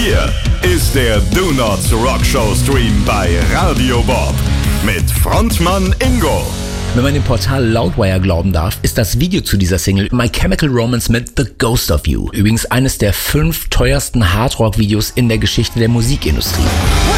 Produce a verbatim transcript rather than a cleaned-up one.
Hier ist der Do Not Rock Show Stream bei Radio Bob mit Frontmann Ingo. Wenn man dem Portal Loudwire glauben darf, ist das Video zu dieser Single My Chemical Romance mit The Ghost of You übrigens eines der fünf teuersten Hardrock-Videos in der Geschichte der Musikindustrie.